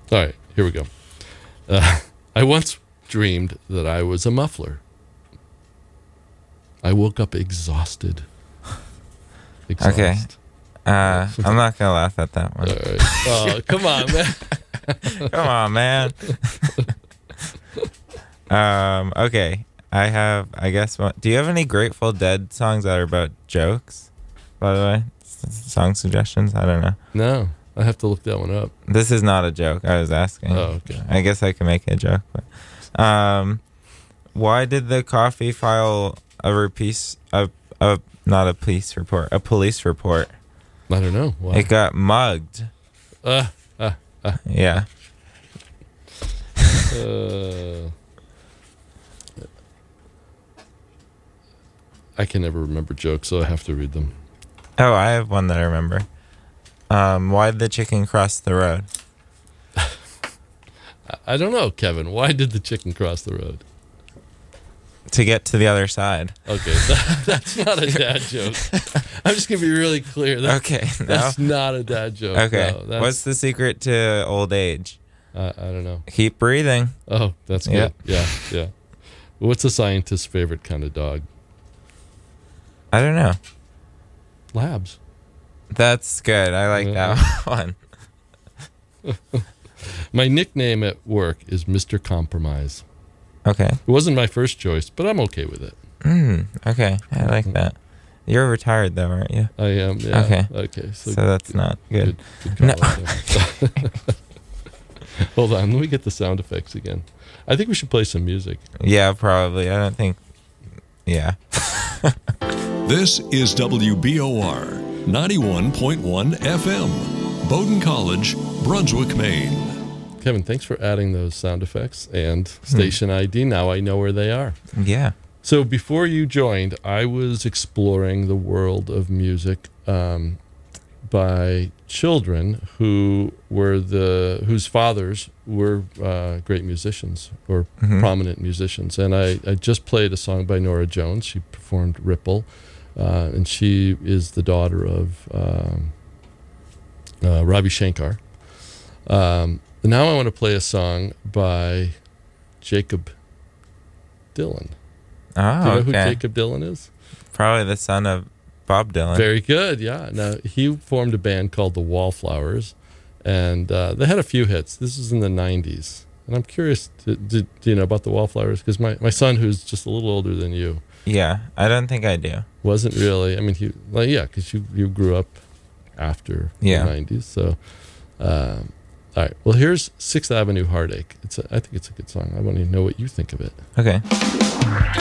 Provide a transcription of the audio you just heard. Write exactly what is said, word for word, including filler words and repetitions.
All right, here we go. Uh, I once dreamed that I was a muffler. I woke up exhausted. Exhausted. Okay. Uh, I'm not going to laugh at that one. All right. Oh, come on, man. Come on, man. um, okay. I have, I guess, what, do you have any Grateful Dead songs that are about jokes, by the way? S- song suggestions? I don't know. No, I have to look that one up. This is not a joke. I was asking. Oh, okay. I guess I can make a joke. But, um, why did the coffee file a repiece, a, a, not a police report, a police report? I don't know. Why? It got mugged. Uh, uh, uh, Yeah. uh, I can never remember jokes, so I have to read them. Oh, I have one that I remember. Um, why did the chicken cross the road? I don't know, Kevin. Why did the chicken cross the road? To get to the other side. Okay, that, that's not a dad joke. I'm just going to be really clear. That, Okay. No? That's not a dad joke. Okay. No, that's- What's the secret to old age? Uh, I don't know. Keep breathing. Oh, that's good. Yep. Yeah, yeah. What's a scientist's favorite kind of dog? I don't know. Labs. That's good. I like Yeah. that one. My nickname at work is Mister Compromise. Okay. It wasn't my first choice, but I'm okay with it. Mm, okay. I like that. You're retired though, aren't you? I am. Yeah. Okay. Okay. So, that's not good. good No. call out there. Hold on. Let me get the sound effects again. I think we should play some music. Yeah, probably. I don't think. Yeah. This is W B O R ninety-one point one F M, Bowdoin College, Brunswick, Maine. Kevin, thanks for adding those sound effects and station I D. Now I know where they are. Yeah. So before you joined, I was exploring the world of music um, by children who were the whose fathers were uh, great musicians or Mhm. prominent musicians. And I, I just played a song by Nora Jones. She performed Ripple, uh, and she is the daughter of um, uh, Ravi Shankar. Um, now I want to play a song by Jacob Dylan. Oh, Do you know who okay. Jacob Dylan is? Probably the son of Bob Dylan. Very good, yeah. Now, he formed a band called the Wallflowers, and uh, they had a few hits. This was in the nineties. And I'm curious, to, do, do you know about the Wallflowers? Because my, my son, who's just a little older than you, Yeah, I don't think I do. wasn't really, I mean, he, like, yeah, because you, you grew up after Yeah. the nineties. So, um, all right. Well, here's Sixth Avenue Heartache. It's a, I think it's a good song. I want to know what you think of it. Okay.